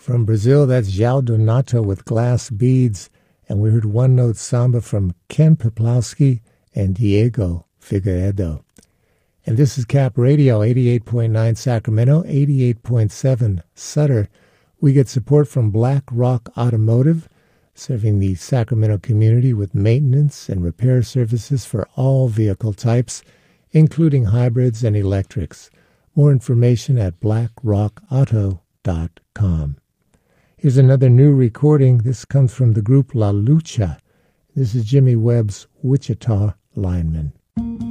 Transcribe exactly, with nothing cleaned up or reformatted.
From Brazil, that's João Donato with Glass Beads, and we heard One Note Samba from Ken Peplowski and Diego Figueiredo. And this is Cap Radio, eighty-eight point nine Sacramento, eighty-eight point seven Sutter. We get support from Black Rock Automotive, serving the Sacramento community with maintenance and repair services for all vehicle types, including hybrids and electrics. More information at black rock auto dot com. Here's another new recording. This comes from the group La Lucha. This is Jimmy Webb's Wichita Lineman.